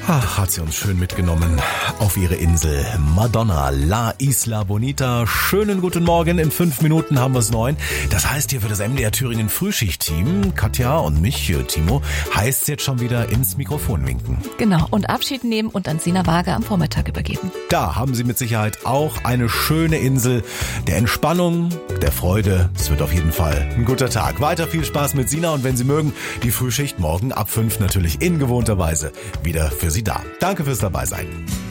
Ach, hat sie uns schön mitgenommen auf ihre Insel. Madonna, La Isla Bonita. Schönen guten Morgen. In 5 Minuten haben wir es 9. Das heißt hier für das MDR Thüringen Frühschicht-Team, Katja und mich, Timo, heißt es jetzt schon wieder ins Mikrofon winken. Genau, und Abschied nehmen und an Sina Waage am Vormittag übergeben. Da haben Sie mit Sicherheit auch eine schöne Insel der Entspannung, der Freude. Es wird auf jeden Fall ein guter Tag. Weiter viel Spaß mit Sina und wenn Sie mögen, die Frühschicht morgen ab 5 natürlich in gewohnter Weise wieder für Sie da. Danke fürs Dabeisein.